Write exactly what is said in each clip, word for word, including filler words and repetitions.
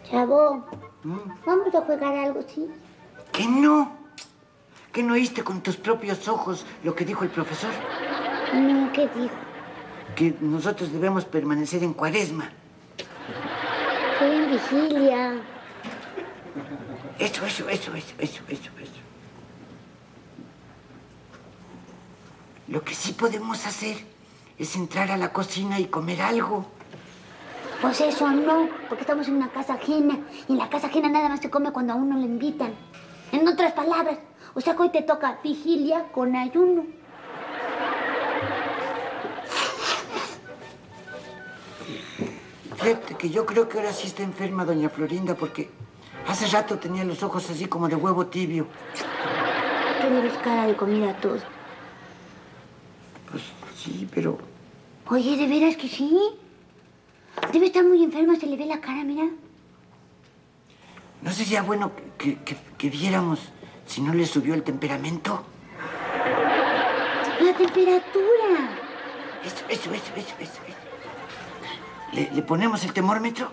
Chavo, ¿Mm? vamos a jugar algo, ¿sí? ¿Que no? ¿Que no oíste con tus propios ojos lo que dijo el profesor? No, ¿qué dijo? Que nosotros debemos permanecer en cuaresma. Estoy en vigilia. Eso, eso, eso, eso, eso, eso, eso. Lo que sí podemos hacer es entrar a la cocina y comer algo. Pues eso no, porque estamos en una casa ajena. Y en la casa ajena nada más se come cuando a uno le invitan. En otras palabras, o sea que hoy te toca vigilia con ayuno. Fíjate que yo creo que ahora sí está enferma doña Florinda porque hace rato tenía los ojos así como de huevo tibio. Tú le ves cara de comida a todos. Pues sí, pero... Oye, ¿de veras que sí? Debe estar muy enferma, se le ve la cara, mira. ¿No sería bueno que, que, que viéramos si no le subió el temperamento? La temperatura. Eso, eso, eso, eso, eso. eso. ¿Le, ¿Le ponemos el termómetro?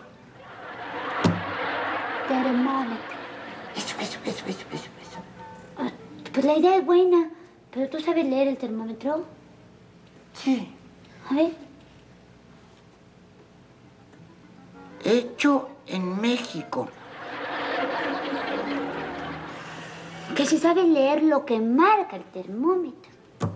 Termómetro. Eso, eso, eso, eso, eso, eso. Ah, pues la idea es buena, pero ¿tú sabes leer el termómetro? Sí. A ver. Hecho en México. Que si sabes leer lo que marca el termómetro.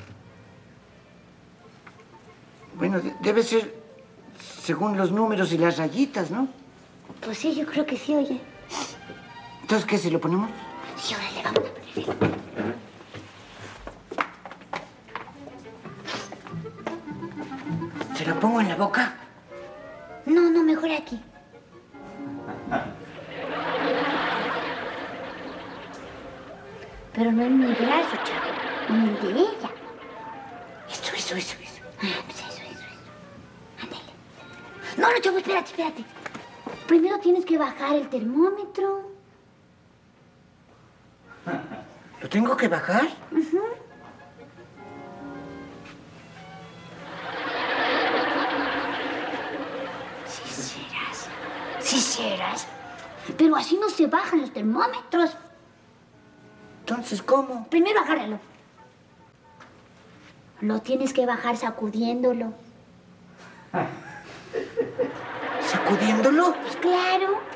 Bueno, de- debe ser según los números y las rayitas, ¿no? Pues sí, yo creo que sí, oye. Entonces, ¿qué, se lo ponemos? Sí, órale, vamos a ponerle. ¿Se lo pongo en la boca? No, no, mejor aquí. Pero no en mi brazo, chavo. En el de ella. Eso, eso, eso, eso. Ah, pues eso, eso, eso. Ándale. No, no, chavo, espérate, espérate. Primero tienes que bajar el termómetro. ¿Lo tengo que bajar? Uh-huh. Sí serás. Sí serás. Pero así no se bajan los termómetros. Entonces, ¿cómo? Primero agárralo. Lo tienes que bajar sacudiéndolo. ¿Sacudiéndolo? Pues claro.